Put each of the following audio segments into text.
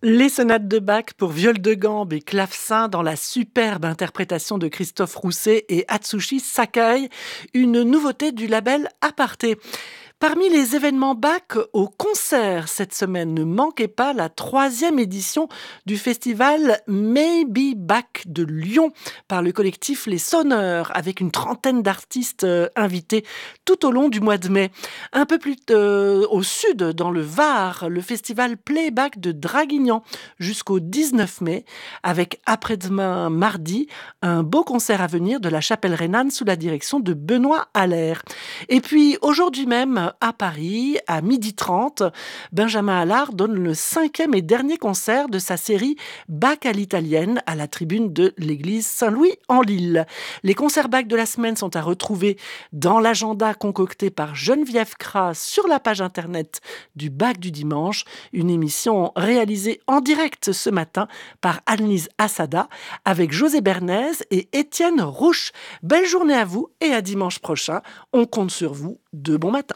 Les sonates de Bach pour viol de gambe et clavecin dans la superbe interprétation de Christophe Rousset et Atsushi Sakai, une nouveauté du label Aparté. Parmi les événements Bach au concert cette semaine, ne manquez pas la 3e édition du festival Maybe Bach de Lyon par le collectif Les Sonneurs, avec une trentaine d'artistes invités tout au long du mois de mai. Un peu plus au sud, dans le Var, le festival Playback de Draguignan jusqu'au 19 mai, avec après-demain mardi, un beau concert à venir de la Chapelle Rhénane sous la direction de Benoît Allaire. Et puis aujourd'hui même, à Paris, à 12h30, Benjamin Allard donne le 5e et dernier concert de sa série Bach à l'italienne à la tribune de l'église Saint-Louis en Lille. Les concerts Bach de la semaine sont à retrouver dans l'agenda concocté par Geneviève Cras sur la page internet du Bach du dimanche, une émission réalisée en direct ce matin par Annelise Assada avec José Bernays et Étienne Rouche. Belle journée à vous et à dimanche prochain. On compte sur vous de bon matin.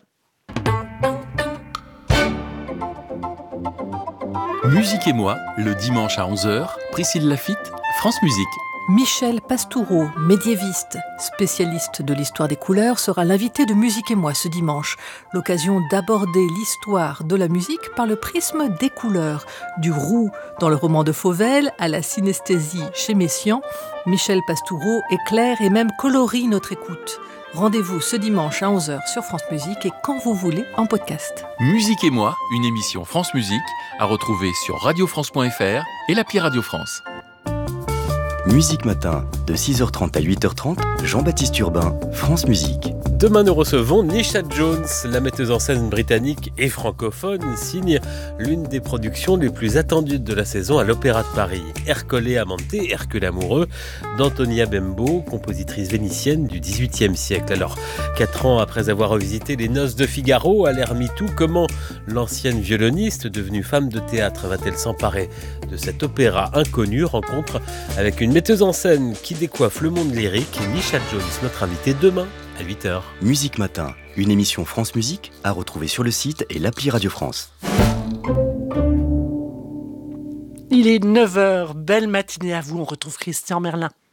Musique et moi, le dimanche à 11h, Priscille Lafitte, France Musique. Michel Pastoureau, médiéviste, spécialiste de l'histoire des couleurs, sera l'invité de Musique et moi ce dimanche. L'occasion d'aborder l'histoire de la musique par le prisme des couleurs. Du roux dans le roman de Fauvel à la synesthésie chez Messiaen, Michel Pastoureau éclaire et même colorie notre écoute. Rendez-vous ce dimanche à 11h sur France Musique et quand vous voulez en podcast. Musique et moi, une émission France Musique à retrouver sur radiofrance.fr et l'appli Radio France. Musique Matin, de 6h30 à 8h30, Jean-Baptiste Urbain, France Musique. Demain, nous recevons Nisha Jones, la metteuse en scène britannique et francophone, signe l'une des productions les plus attendues de la saison à l'Opéra de Paris. Ercole Amante, Hercule amoureux, d'Antonia Bembo, compositrice vénitienne du XVIIIe siècle. Alors, 4 ans après avoir revisité Les Noces de Figaro à l'ère MeToo, comment l'ancienne violoniste, devenue femme de théâtre, va-t-elle s'emparer de cet opéra inconnu? Rencontre avec une metteuse en scène qui décoiffe le monde lyrique, Nisha Jones, notre invitée demain à 8h. Musique Matin, une émission France Musique à retrouver sur le site et l'appli Radio France. Il est 9h, belle matinée à vous, on retrouve Christian Merlin.